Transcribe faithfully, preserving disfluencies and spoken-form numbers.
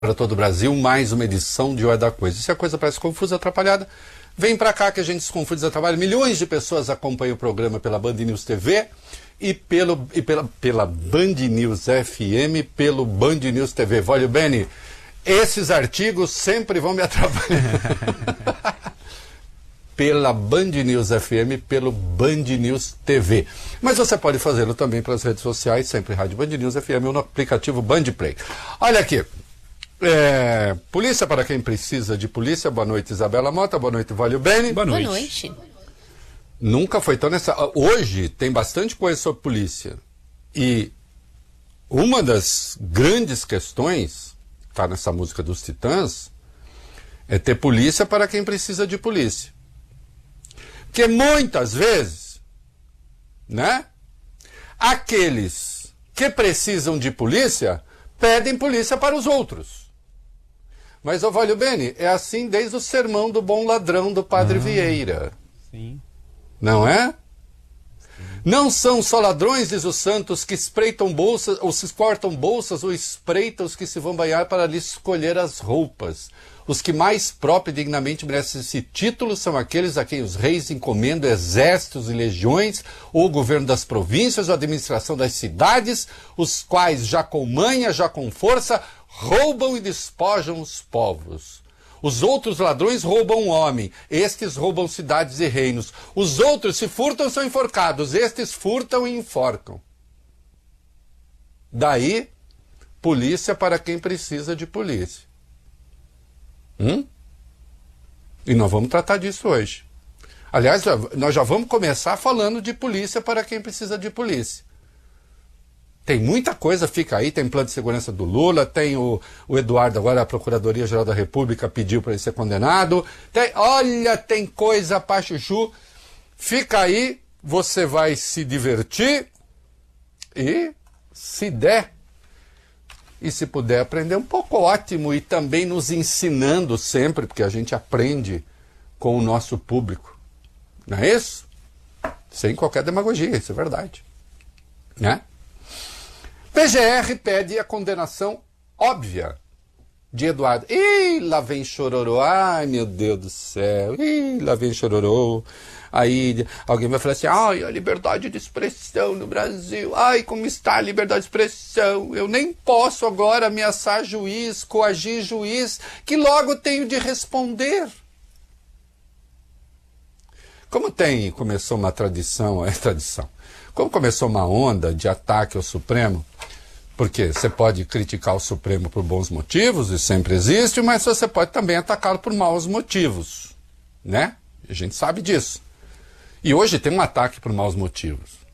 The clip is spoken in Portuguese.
Para todo o Brasil, mais uma edição de Hora da Coisa. Se a coisa parece confusa, atrapalhada, vem para cá que a gente desconfunde, desatrapalha. Milhões de pessoas acompanham o programa pela Band News T V e, pelo, e pela, pela Band News F M, pelo Band News T V. Olha, Beni, esses artigos sempre vão me atrapalhar. Pela Band News F M, pelo Band News T V. Mas você pode fazê-lo também pelas redes sociais, sempre Rádio Band News F M ou no aplicativo Band Play. Olha aqui. É, polícia para quem precisa de polícia. Boa noite, Isabela Mota. Boa noite, Valio Bene. Boa noite. Boa noite. Nunca foi tão nessa... Hoje tem bastante coisa sobre polícia. E uma das grandes questões, está nessa música dos Titãs, é ter polícia para quem precisa de polícia. Porque muitas vezes, né, aqueles que precisam de polícia pedem polícia para os outros. Mas, ô Valio Bene, é assim desde o sermão do bom ladrão do Padre ah, Vieira. Sim. Não é? Sim. Não são só ladrões, diz os santos, que espreitam bolsas, ou se cortam bolsas, ou espreitam os que se vão banhar para lhes escolher as roupas. Os que mais próprio e dignamente merecem esse título são aqueles a quem os reis encomendam exércitos e legiões, ou o governo das províncias, ou a administração das cidades, os quais, já com manha, já com força, roubam e despojam os povos. Os outros ladrões roubam o homem, estes roubam cidades e reinos. Os outros, se furtam, são enforcados, estes furtam e enforcam. Daí, polícia para quem precisa de polícia. Hum? E nós vamos tratar disso hoje. Aliás, nós já vamos começar falando de polícia para quem precisa de polícia. Tem muita coisa, fica aí, tem plano de segurança do Lula, tem o, o Eduardo, agora a Procuradoria-Geral da República pediu para ele ser condenado. Tem, olha, tem coisa pra chuchu. Fica aí, você vai se divertir e, se der, e se puder aprender um pouco, ótimo, e também nos ensinando sempre, porque a gente aprende com o nosso público. Não é isso? Sem qualquer demagogia, isso é verdade. Né? P G R pede a condenação óbvia de Eduardo. Ih, lá vem chororô. Ai, meu Deus do céu. Ih, lá vem chororô. Aí alguém vai falar assim, ai, a liberdade de expressão no Brasil. Ai, como está a liberdade de expressão. Eu nem posso agora ameaçar juiz, coagir juiz, que logo tenho de responder. Como tem, começou uma tradição, é tradição. Como começou uma onda de ataque ao Supremo, porque você pode criticar o Supremo por bons motivos, e sempre existe, mas você pode também atacá-lo por maus motivos, né? A gente sabe disso. E hoje tem um ataque por maus motivos.